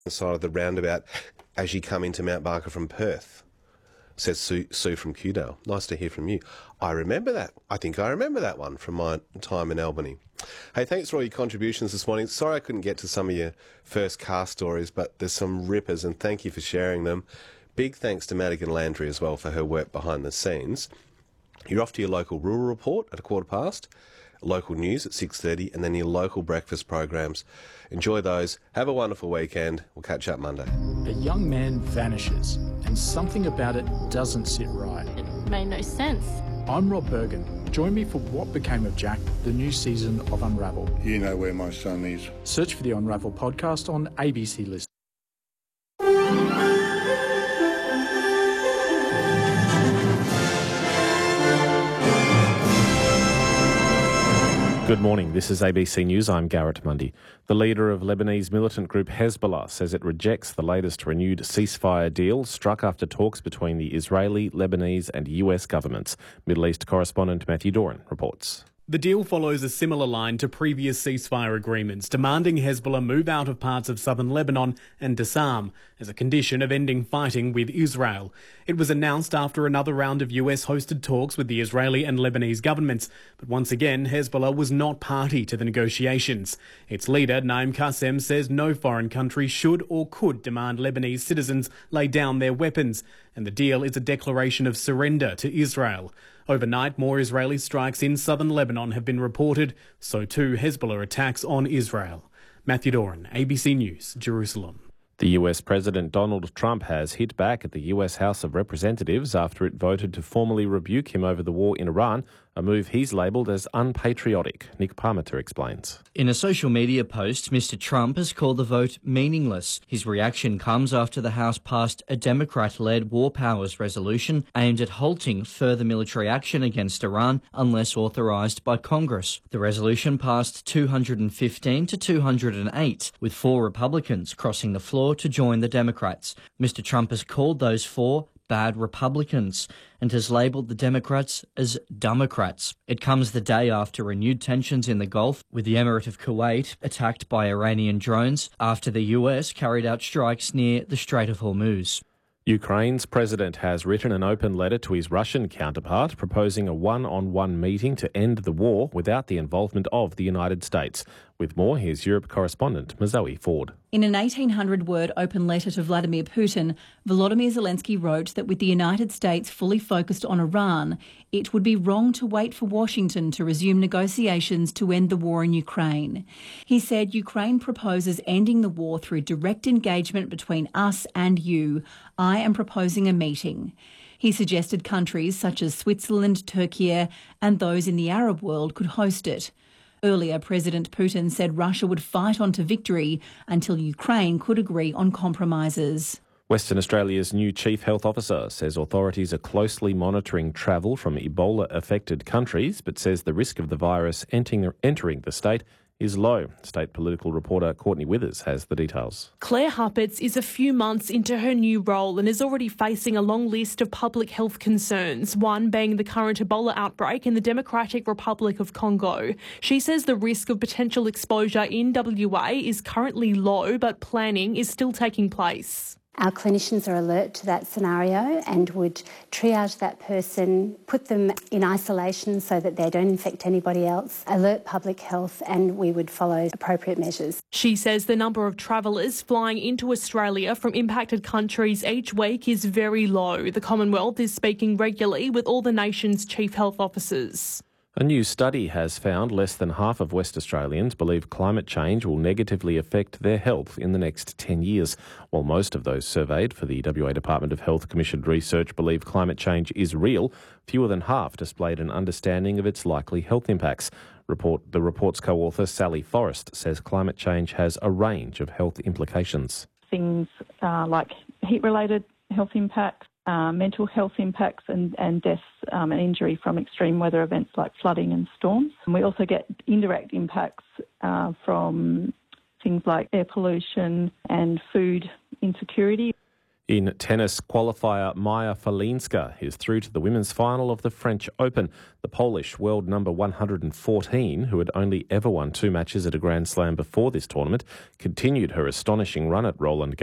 side of the roundabout as you come into Mount Barker from Perth, says Sue from Kewdale. Nice to hear from you. I remember that. I think I remember that one from my time in Albany. Hey, thanks for all your contributions this morning. Sorry I couldn't get to some of your first car stories, but there's some rippers, and thank you for sharing them. Big thanks to Madigan Landry as well for her work behind the scenes. You're off to your local rural report at 1:15, local news at 6:30, and then your local breakfast programs. Enjoy those. Have a wonderful weekend. We'll catch up Monday. A young man vanishes, and something about it doesn't sit right. It made no sense. I'm Rob Bergen. Join me for What Became of Jack, the new season of Unravel. You know where my son is. Search for the Unravel podcast on ABC List. Good morning, this is ABC News, I'm Garrett Mundy. The leader of Lebanese militant group Hezbollah says it rejects the latest renewed ceasefire deal struck after talks between the Israeli, Lebanese and US governments. Middle East correspondent Matthew Doran reports. The deal follows a similar line to previous ceasefire agreements, demanding Hezbollah move out of parts of southern Lebanon and disarm as a condition of ending fighting with Israel. It was announced after another round of US-hosted talks with the Israeli and Lebanese governments, but once again, Hezbollah was not party to the negotiations. Its leader, Naim Qassem, says no foreign country should or could demand Lebanese citizens lay down their weapons, and the deal is a declaration of surrender to Israel. Overnight, more Israeli strikes in southern Lebanon have been reported, so too Hezbollah attacks on Israel. Matthew Doran, ABC News, Jerusalem. The US President Donald Trump has hit back at the US House of Representatives after it voted to formally rebuke him over the war in Iran, a move he's labelled as unpatriotic. Nick Parmenter explains. In a social media post, Mr. Trump has called the vote meaningless. His reaction comes after the House passed a Democrat-led war powers resolution aimed at halting further military action against Iran unless authorised by Congress. The resolution passed 215 to 208, with 4 Republicans crossing the floor to join the Democrats. Mr. Trump has called those 4 bad Republicans and has labelled the Democrats as Democrats. It comes the day after renewed tensions in the Gulf, with the Emirate of Kuwait attacked by Iranian drones after the US carried out strikes near the Strait of Hormuz. Ukraine's president has written an open letter to his Russian counterpart proposing a one-on-one meeting to end the war without the involvement of the United States. With more, here's Europe correspondent Mazoe Ford. In an 1,800-word open letter to Vladimir Putin, Volodymyr Zelensky wrote that with the United States fully focused on Iran, it would be wrong to wait for Washington to resume negotiations to end the war in Ukraine. He said Ukraine proposes ending the war through direct engagement between us and you. I am proposing a meeting. He suggested countries such as Switzerland, Turkey and those in the Arab world could host it. Earlier, President Putin said Russia would fight on to victory until Ukraine could agree on compromises. Western Australia's new Chief Health Officer says authorities are closely monitoring travel from Ebola-affected countries, but says the risk of the virus entering the state is low. State political reporter Courtney Withers has the details. Claire Harpitz is a few months into her new role and is already facing a long list of public health concerns, one being the current Ebola outbreak in the Democratic Republic of Congo. She says the risk of potential exposure in WA is currently low, but planning is still taking place. Our clinicians are alert to that scenario and would triage that person, put them in isolation so that they don't infect anybody else, alert public health, and we would follow appropriate measures. She says the number of travellers flying into Australia from impacted countries each week is very low. The Commonwealth is speaking regularly with all the nation's chief health officers. A new study has found less than half of West Australians believe climate change will negatively affect their health in the next 10 years, while most of those surveyed for the WA Department of Health commissioned research believe climate change is real. Fewer than half displayed an understanding of its likely health impacts. The report's co-author Sally Forrest says climate change has a range of health implications. Things like heat-related health impacts, mental health impacts and deaths and injury from extreme weather events like flooding and storms. And we also get indirect impacts from things like air pollution and food insecurity. In tennis, qualifier Maja Falinska is through to the women's final of the French Open. The Polish world number 114, who had only ever won 2 matches at a Grand Slam before this tournament, continued her astonishing run at Roland